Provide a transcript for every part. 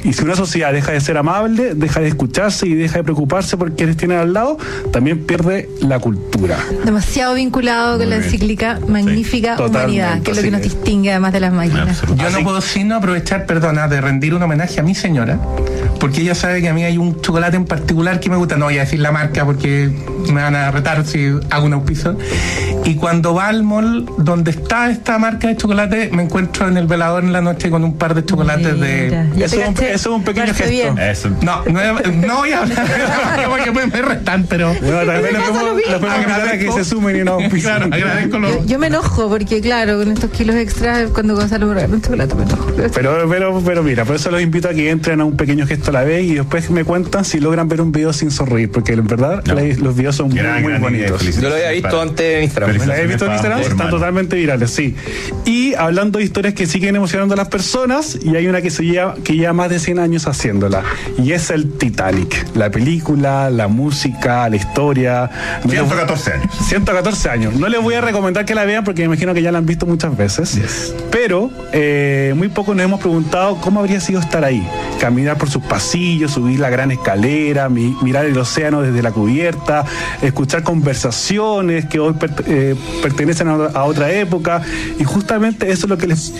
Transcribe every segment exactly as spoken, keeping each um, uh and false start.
Y si una sociedad deja de ser amable, deja de escucharse y deja de preocuparse por quienes tienen al lado, también pierde la cultura. Demasiado vinculado Muy con bien. la encíclica Magnífica sí, Humanidad, que es lo que nos es. distingue además de las máquinas. Yo Así. no puedo sino aprovechar, perdona, de rendir un homenaje a mi señora, porque ella sabe que a mí hay un chocolate en particular que me gusta. No voy a decir la marca porque me van a retar si hago un auspicio. Y cuando va al mall donde está esta marca de chocolate, me encuentro en el velador en la noche con un par de chocolates Mira, de... Eso es, un, eso es un pequeño gesto. Eso. No, no, no voy a hablar porque me, me restan, pero... Bueno, también les podemos invitar a que se sumen y no auspician. Claro, agradezco lo... yo, yo me enojo porque, claro, con estos kilos extras, cuando Gonzalo me regala un chocolate me enojo. Pero, pero, pero mira, por eso los invito a que entren a un pequeño gesto a la vez y después me cuentan si logran ver un video sin sonreír, porque en verdad no. la, los videos son gran, muy, muy bonitos. Yo lo había visto antes en Instagram. ¿Lo habéis visto en Instagram? Están totalmente virales, sí. Y hablando de historias que siguen emocionando a las personas, y hay una que se lleva, que lleva más de cien años haciéndola, y es el Titanic. La película, la música, la historia. ciento catorce años. ciento catorce años. No les voy a recomendar que la vean porque me imagino que ya la han visto muchas veces. Yes. Pero eh, muy poco nos hemos preguntado cómo habría sido estar ahí. Caminar por sus pasillos, subir la gran escalera, mi, mirar el océano desde la cubierta, escuchar conversaciones que hoy per, eh, pertenecen a, a otra época, y justamente eso es lo que les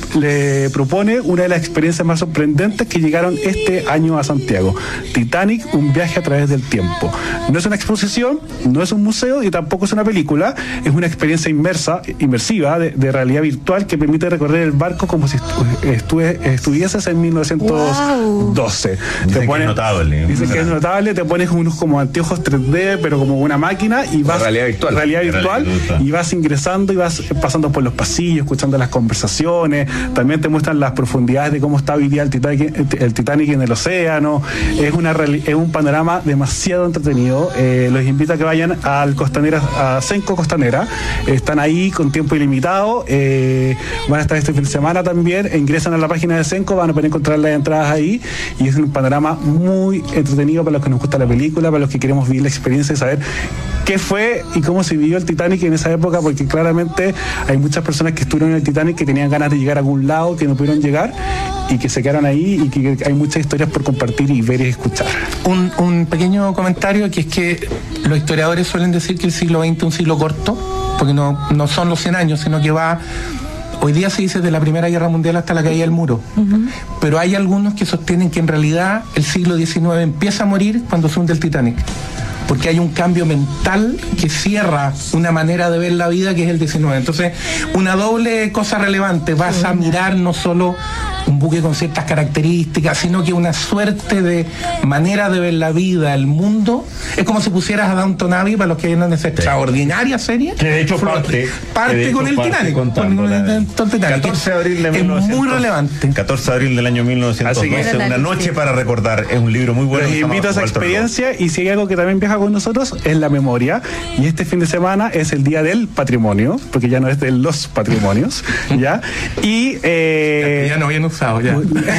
le propone una de las experiencias más sorprendentes que llegaron este año a Santiago. Titanic, un viaje a través del tiempo. No es una exposición, no es un museo y tampoco es una película, es una experiencia inmersa, inmersiva de, de realidad virtual que permite recorrer el barco como si estu estuvieses en mil novecientos doce. Wow. Dicen que es notable. Dicen que es notable, te pones unos como anteojos tres D, pero como una máquina, y vas... Realidad virtual. Realidad virtual, realidad y vas ingresando y vas pasando por los pasillos, escuchando las conversaciones. También te muestran las profundidades de cómo está hoy día el Titanic, el Titanic en el océano. Es una es un panorama demasiado entretenido. Eh, los invito a que vayan al Costanera, a Senco Costanera. Están ahí con tiempo ilimitado. Eh, van a estar este fin de semana también. Ingresan a la página de Senco, van a poder encontrar las entradas ahí. Y es un panorama muy entretenido para los que nos gusta la película, para los que queremos vivir la experiencia y saber qué fue y cómo se vivió el Titanic en esa época, porque claramente hay muchas personas que estuvieron en el Titanic que tenían ganas de llegar a algún lado, que no pudieron llegar y que se quedaron ahí, y que hay muchas historias por compartir y ver y escuchar. Un, un pequeño comentario, que es que los historiadores suelen decir que el siglo veinte es un siglo corto, porque no, no son los cien años, sino que va... Hoy día se dice de la Primera Guerra Mundial hasta la caída del muro. Uh-huh. Pero hay algunos que sostienen que en realidad el siglo diecinueve empieza a morir cuando se hunde el Titanic. Porque hay un cambio mental que cierra una manera de ver la vida que es el diecinueve. Entonces, una doble cosa relevante. Vas a mirar no solo un buque con ciertas características, sino que una suerte de manera de ver la vida, el mundo. Es como si pusieras a Downton Abbey, para los que vienen de esa extraordinaria serie. Que de hecho parte, parte de hecho con el Titanic. catorce de abril de mil novecientos, es muy relevante. catorce de abril del año mil novecientos doce, Una noche para recordar. Es un libro muy bueno. Les invito a esa experiencia, y si hay algo que también viaja con nosotros es la memoria, y este fin de semana es el día del patrimonio, porque ya no es de los patrimonios, ¿ya? Y eh, ya no habían usado ya.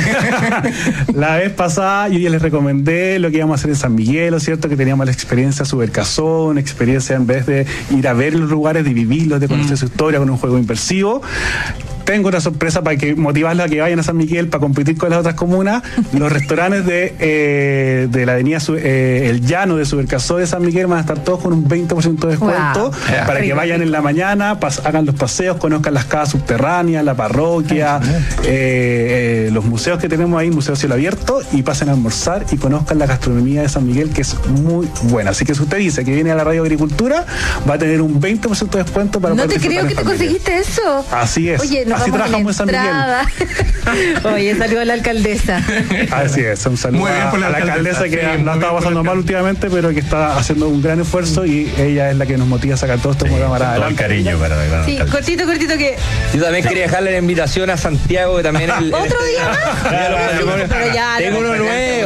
La vez pasada yo ya les recomendé lo que íbamos a hacer en San Miguel, ¿cierto? Que teníamos la experiencia Supercazón, experiencia en vez de ir a ver los lugares, de vivirlos, de conocer mm. su historia con un juego inmersivo. Tengo una sorpresa para que motivarlos a que vayan a San Miguel para competir con las otras comunas. Los restaurantes de, eh, de la avenida eh, El Llano de Supercazó de San Miguel van a estar todos con un veinte por ciento de descuento. Wow. Yeah. Para que vayan en la mañana, pas, hagan los paseos, conozcan las casas subterráneas, la parroquia, eh, eh, los museos que tenemos ahí, Museo Cielo Abierto, y pasen a almorzar y conozcan la gastronomía de San Miguel, que es muy buena. Así que si usted dice que viene a la Radio Agricultura, va a tener un veinte por ciento de descuento para no poder te creo que te conseguiste eso. Así es. Oye, así trabajamos en San Miguel. Oye, saludo a la alcaldesa. Así es, un saludo muy bien por la a la alcaldesa, que sí, no estaba pasando mal últimamente, pero que está haciendo un gran esfuerzo, y ella es la que nos motiva a sacar todo esto. Sí, todo el cariño para la gran sí, alcaldesa. cortito, cortito que... Yo también quería dejarle la invitación a Santiago, que también el, ¿Otro día más? Pero ya, tengo uno nuevo, tengo uno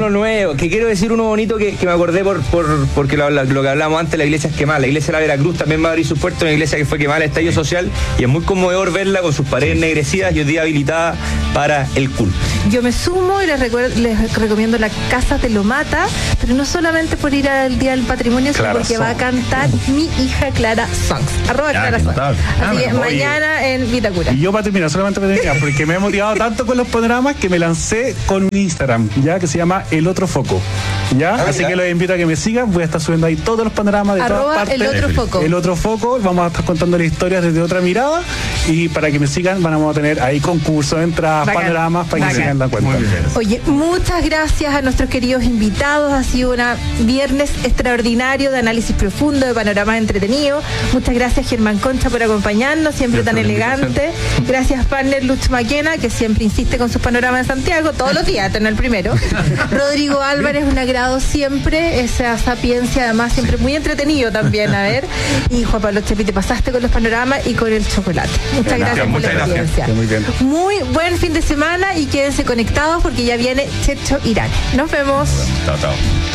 uno nuevo, que quiero decir uno bonito que, que me acordé por, por porque lo, lo que hablábamos antes, la iglesia es quemada. La iglesia de la Veracruz también va a abrir sus puertos, una iglesia que fue quemada, el estallido social, y es muy conmovedor verla con sus paredes ennegrecidas y hoy día habilitada para el culto. Yo me sumo y les, recuerdo, les recomiendo la Casa de Lomata, pero no solamente por ir al Día del Patrimonio, sino porque va a cantar mi hija Clara Songs. Arroba Ya, Clara qué Songs. notable. Así Ah, que oye. mañana en Vitacura. Y yo para terminar, solamente para terminar, porque me he motivado tanto con los panoramas que me lancé con mi Instagram, ya que se llama El Otro Foco. ¿Ya? Ah, Así ya. que los invito a que me sigan, voy a estar subiendo ahí todos los panoramas de Arroba todas partes. El Otro Foco. El Otro Foco, vamos a estar contando las historias desde otra mirada y para que me sigan vamos a tener ahí concursos, entradas, Bacán. panoramas para que Bacán. se den la cuenta. Oye, muchas gracias a nuestros queridos invitados. Ha sido un viernes extraordinario de análisis profundo, de panorama entretenido. Muchas gracias, Germán Concha, por acompañarnos, siempre tan elegante. Gracias, partner Luch Maquena, que siempre insiste con sus panoramas en Santiago, todos los días, tener el primero. Rodrigo Álvarez, un agrado siempre, esa sapiencia, además, siempre muy entretenido también, a ver. Y Juan Pablo Chepi, te pasaste con los panoramas y con el chocolate. Muchas gracias por muchas la gracias. experiencia. Muy bien. Muy buen fin de semana y quédense conectados porque ya viene Checho Irán. Nos vemos. Chao, chao.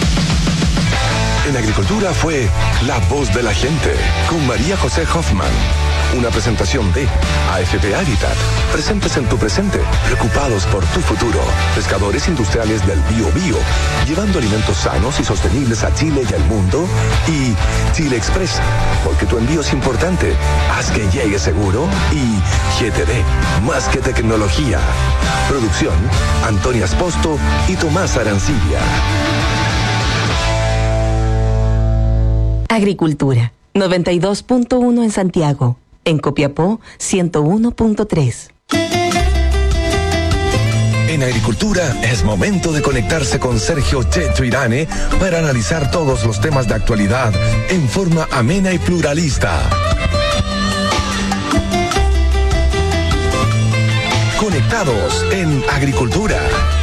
En Agricultura fue La Voz de la Gente con María José Hoffman. Una presentación de A F P Habitat. Presentes en tu presente, preocupados por tu futuro. Pescadores industriales del Bío Bío, llevando alimentos sanos y sostenibles a Chile y al mundo. Y Chile Express, porque tu envío es importante. Haz que llegue seguro. Y G T D, más que tecnología. Producción, Antonia Esposto y Tomás Arancibia. Agricultura, noventa y dos punto uno en Santiago. En Copiapó, ciento uno punto tres. En Agricultura es momento de conectarse con Sergio Checho Irane para analizar todos los temas de actualidad en forma amena y pluralista. Conectados en Agricultura.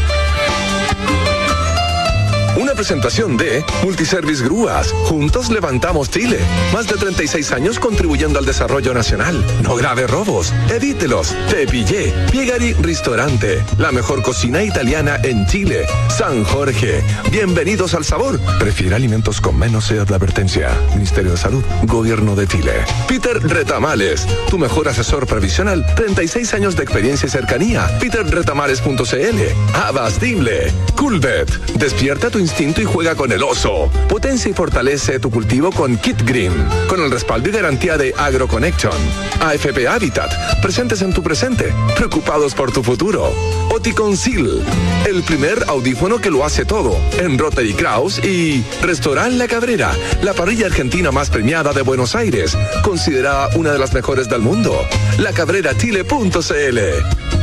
Una presentación de Multiservice Grúas. Juntos levantamos Chile. Más de treinta y seis años contribuyendo al desarrollo nacional. No grave robos. Evítelos. Te pillé. Piegari Ristorante. La mejor cocina italiana en Chile. San Jorge. Bienvenidos al sabor. Prefiere alimentos con menos sed de advertencia. Ministerio de Salud. Gobierno de Chile. Peter Retamales. Tu mejor asesor previsional. treinta y seis años de experiencia y cercanía. peter retamales punto c l. Abastimble. Coolbet. Despierta tu instinto y juega con el oso. Potencia y fortalece tu cultivo con Kit Green, con el respaldo y garantía de AgroConnection. A F P Habitat, presentes en tu presente, preocupados por tu futuro. Oticonceal, el primer audífono que lo hace todo, en Rotary Kraus. Y Restaurant La Cabrera, la parrilla argentina más premiada de Buenos Aires, considerada una de las mejores del mundo. la cabrera chile punto c l.